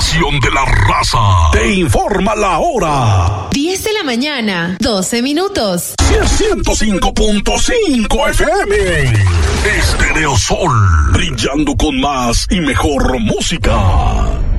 estación de la raza. Te informa la hora. 10 de la mañana, 12 minutos. 105.5 FM. Estereosol. Brillando con más y mejor música.